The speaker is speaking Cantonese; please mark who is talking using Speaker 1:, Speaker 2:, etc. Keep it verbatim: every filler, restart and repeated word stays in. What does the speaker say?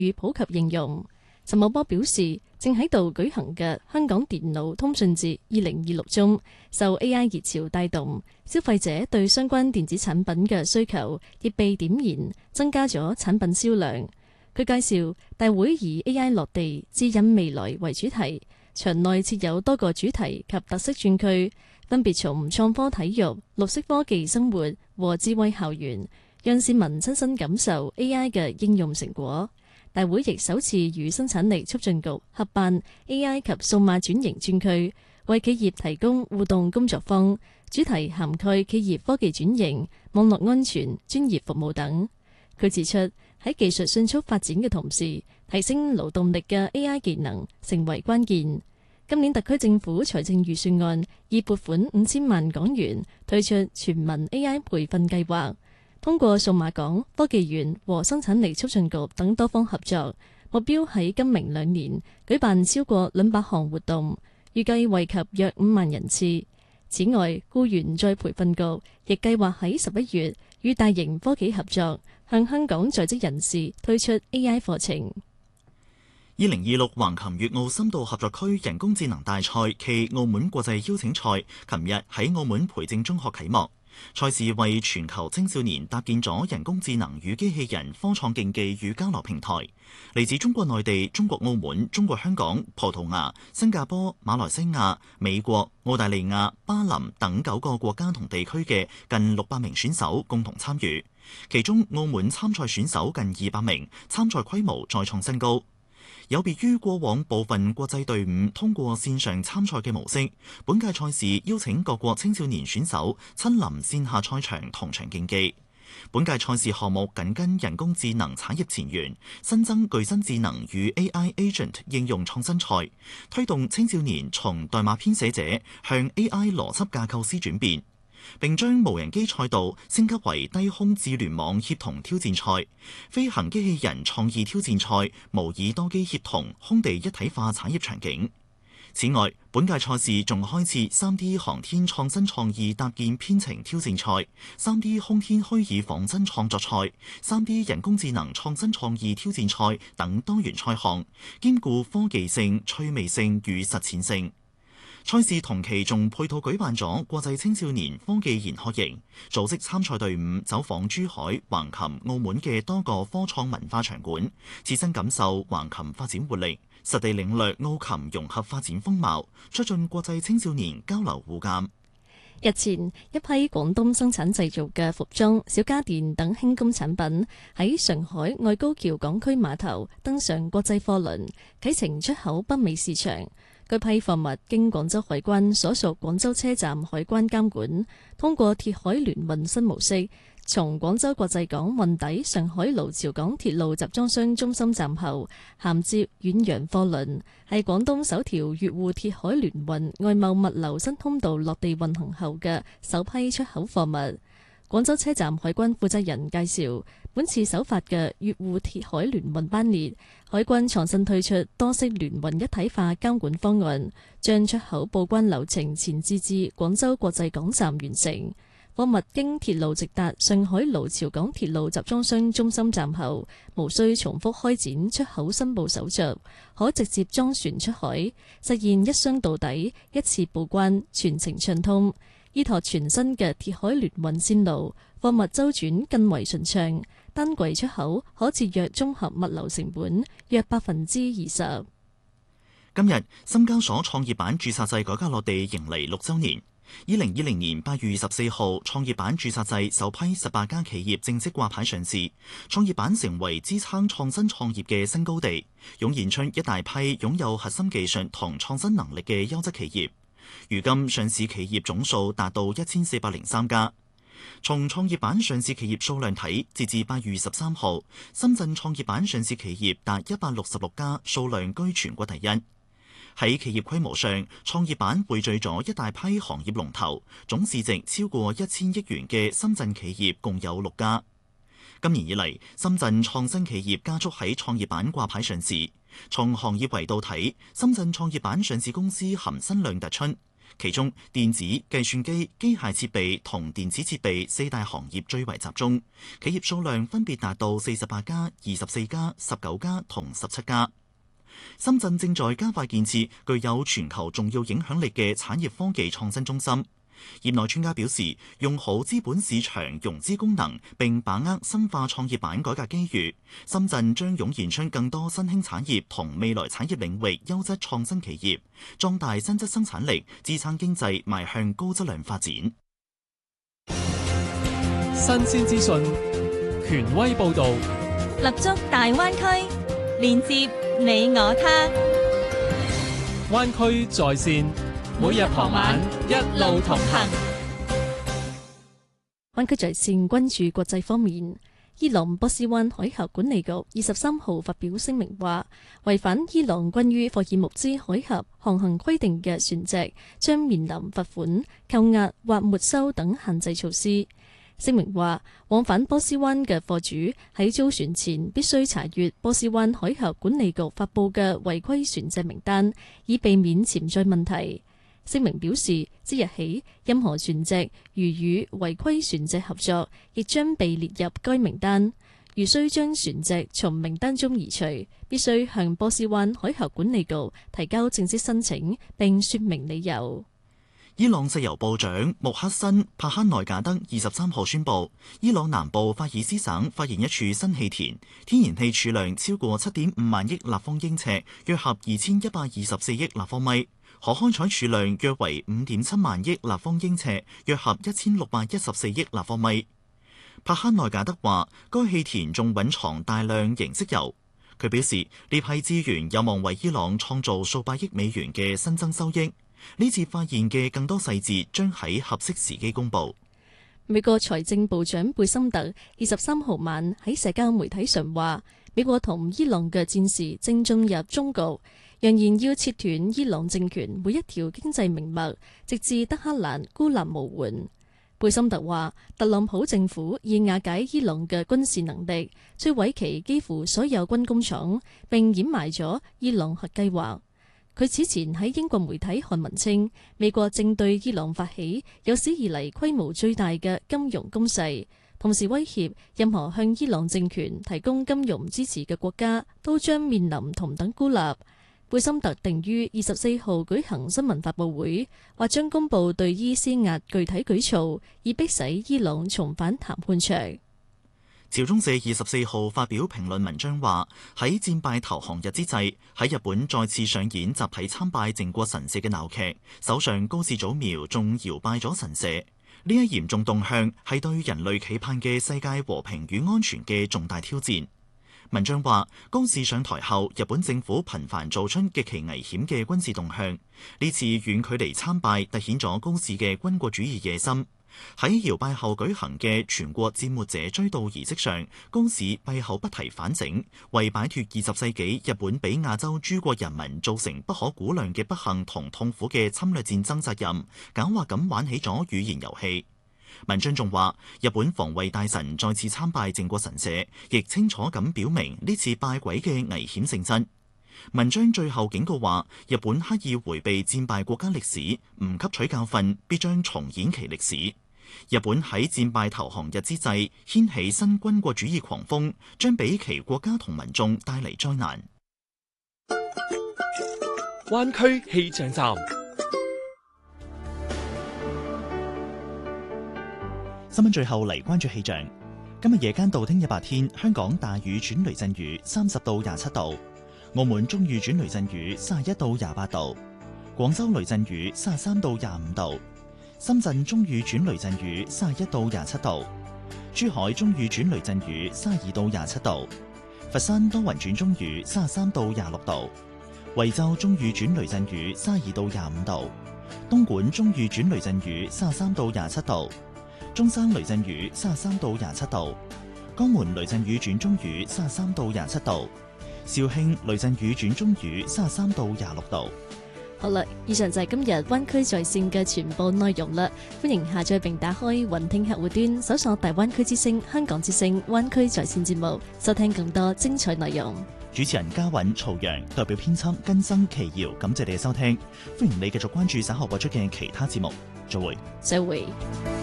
Speaker 1: 與普及應用。陳茂波表示，正喺度舉行嘅香港電腦通訊節二零二六中，受 A I 熱潮帶動，消費者對相關電子產品嘅需求亦被點燃，增加咗產品銷量。佢介紹，大會以 A I 落地指引未來為主題，場內設有多個主題及特色專區，分別從創科體育、綠色科技生活和智慧校園，讓市民親身感受 A I 嘅應用成果。大會亦首次與生產力促進局合辦 A I 及數碼轉型專區，為企業提供互動工作坊，主題涵蓋企業科技轉型、網絡安全、專業服務等。佢指出，喺技術迅速發展嘅同時，提升勞動力嘅 A I 技能成為關鍵。今年特區政府財政預算案已撥款五千萬港元推出全民 A I 培訓計劃。通過數碼港、科技園和生產力促進局等多方合作，目標喺今明兩年舉辦超過兩百項活動，預計惠及約五萬人次。此外，僱員再培訓局亦計劃喺十一月與大型科技合作，向香港在職人士推出 A I 課程。
Speaker 2: 二零二六橫琴粵澳深度合作區人工智能大賽暨澳門國際邀請賽，琴日喺澳門培正中學啟幕。賽事為全球青少年搭建咗人工智能與機器人科創競技與交流平台。嚟自中國內地、中國澳門、中國香港、葡萄牙、新加坡、馬來西亞、美國、澳大利亞、巴林等九個國家同地區嘅近六百名選手共同參與，其中澳門參賽選手近二百名，參賽規模再創新高。有別於過往部分國際隊伍通過線上參賽嘅模式，本屆賽事邀請各國青少年選手親臨線下賽場同場競技。本屆賽事項目緊跟人工智能產業前沿，新增具身智能與 A I Agent 應用創新賽，推動青少年從代碼編寫者向 A I 邏輯架構師轉變。並將無人機賽道升級為低空智聯網協同挑戰賽、飛行機器人創意挑戰賽，模擬多機協同空地一體化產業場景。此外，本屆賽事仲開設 三 D 航天創新創意搭建編程挑戰賽、三 D 空天虛擬仿真創作賽、三 D 人工智能創新創意挑戰賽等多元賽項，兼顧科技性、趣味性與實踐性。賽事同期仲配套舉辦咗國際青少年科技研學營，組織參賽隊伍走訪珠海、橫琴、澳門嘅多個科創文化場館，切身感受橫琴發展活力，實地領略澳琴融合發展風貌，促進國際青少年交流互鑑。
Speaker 1: 日前，一批廣東生產製造嘅服裝、小家電等輕工產品喺上海外高橋港區碼頭登上國際貨輪，啟程出口北美市場。該批貨物經廣州海關所屬廣州車站海關監管，通過鐵海聯運新模式，從廣州國際港運抵上海盧潮港鐵路集裝箱中心站後，銜接遠洋貨輪，係廣東首條粵滬鐵海聯運外貿物流新通道落地運行後嘅首批出口貨物。廣州車站海關負責人介紹，本次首發嘅粵滬鐵海聯運班列，海關創新推出多式聯運一體化監管方案，將出口報關流程前置至廣州國際港站完成。貨物經鐵路直達上海盧潮港鐵路集裝箱中心站後，無需重複開展出口申報手續，可直接裝船出海，實現一箱到底、一次報關，全程暢通。依託全新嘅鐵海聯運線路，貨物周轉更為順暢，單櫃出口可節約綜合物流成本約百分之二十。
Speaker 2: 今日深交所創業板註冊制改革落地迎嚟六週年。二零二零年八月十四號，創業板註冊制首批十八家企業正式掛牌上市，創業板成為支撐創新創業嘅新高地，湧現出一大批擁有核心技術同創新能力嘅優質企業。如今上市企業總數達到一千四百零三家。從創業板上市企業數量睇，截至八月十三號，深圳創業板上市企業達一百六十六家，數量居全國第一。喺企業規模上，創業板匯聚咗一大批行業龍頭，總市值超過一千億元嘅深圳企業共有六家。今年以嚟，深圳創新企業加速喺創業板掛牌上市。從行業維度睇，深圳創業板上市公司含新量突出。 其中電子、計算機、機械設備同電子設備四大行業最為集中，企業數量分別達到四十八家、二十四家、十九家同十七家。深圳正在加快建設具有全球重要影響力嘅產業科技創新中心。業內專家表示，用好資本市場融資功能並把握深化創業板改革機遇，深圳將湧現出更多新興產業同未來產業領域優質創新企業，壯大新質生產力，支撐經濟邁向高質量發展。
Speaker 3: 新鮮資訊，權威報導，
Speaker 4: 立足大灣區，連接你我他。
Speaker 3: 灣區在線，每日傍晚一路同行。
Speaker 1: 灣區在線關注國際方面，伊朗波斯灣海峽管理局二十三號發表聲明話，違反伊朗關於霍爾木茲海峽航行規定嘅船隻將面臨罰款、扣押或沒收等限制措施。聲明話，往返波斯灣嘅貨主喺租船前必須查閱波斯灣海峽管理局發布嘅違規船隻名單，以避免潛在問題。聲明表示，即日起，任何船隻如與違規船隻合作，亦將被列入該名單。如需將船隻從名單中移除，必須向波斯灣海峽管理局提交正式申請，並說明理由。
Speaker 2: 伊朗石油部長穆克辛帕克內賈德二十三號宣布，伊朗南部法爾斯省發現一處新氣田，天然氣儲量超過七點五萬億立方英尺，約合二千一百二十四億立方米。可開採儲量約為五點七萬億立方英尺，約合一千六百一十四億立方米。帕克內賈德話，該氣田仲蘊藏大量凝色油。佢表示，呢批資源有望為伊朗創造數百億美元嘅新增收益。呢次發現嘅更多細節將喺合適時機公佈。
Speaker 1: 美國財政部長貝森特二十三號晚喺社交媒體上話，美國同伊朗嘅戰事正進入終局，揚言要切斷伊朗政權每一條經濟命脈，直至德黑蘭孤立無援。貝森特話，特朗普政府以瓦解伊朗嘅軍事能力，摧毀其幾乎所有軍工廠，並掩埋咗伊朗核計劃。佢此前喺英國媒體刊文稱，美國正對伊朗發起有史以嚟規模最大嘅金融攻勢，同時威脅任何向伊朗政權提供金融支持嘅國家都將面臨同等孤立。貝森特定於二十四號舉行新聞發佈會，話將公佈對伊施壓具體舉措，以迫使伊朗重返談判桌。
Speaker 2: 朝中社二十四號發表評論文章話，喺戰敗投降日之際，喺日本再次上演集體參拜靖國神社嘅鬧劇，首相高市早苗仲搖拜咗神社。呢一嚴重動向係對人類期盼嘅世界和平與安全嘅重大挑戰。文章話，高市上台後，日本政府頻繁做出極其危險嘅軍事動向，呢次遠距離參拜凸顯咗高市嘅軍國主義野心。喺搖拜後舉行嘅全國戰沒者追悼儀式上，高市閉口不提反省，為擺脫二十世紀日本俾亞洲諸國人民造成不可估量嘅不幸同痛苦嘅侵略戰爭責任，狡猾咁玩起咗語言遊戲。文章仲話，日本防衛大臣再次參拜靖國神社，亦清楚咁表明呢次拜鬼嘅危險性質。文章最後警告話，日本刻意迴避戰敗國家歷史，唔吸取教訓，必將重演其歷史。日本喺戰敗投降日之際掀起新軍國主義狂風，將俾其國家同民眾帶嚟災難。
Speaker 3: 灣區氣象站，
Speaker 2: 新聞最後嚟關注氣象。今日夜間到聽日白天，香港大雨轉雷陣雨，三十到廿七度；澳門中雨轉雷陣雨，三十一到廿八度；廣州雷陣雨，三十三到廿五度；深圳中雨轉雷陣雨，三十一到廿七度；珠海中雨轉雷陣雨，三十二到廿七度；佛山多雲轉中雨，三十三到廿六度；惠州中雨轉雷陣雨，三十二到廿五度；東莞中雨轉雷陣雨，三十三到廿七度；中山雷陣雨，三十三到廿七度；江門雷陣雨轉中雨，三十三到廿七度；肇慶雷陣雨轉中雨，三十三到廿六度。
Speaker 1: 好啦，以上就係今日灣區在線嘅全部內容啦。歡迎下載並打開雲聽客戶端，搜索大灣區之聲、香港之聲、灣區在線節目，收聽更多精彩內容。
Speaker 2: 主持人嘉韻、曹陽代表編輯根生奇瑤，感謝你嘅收聽。歡迎你繼續關注稍後播出嘅其他節目。再會。
Speaker 1: 再會。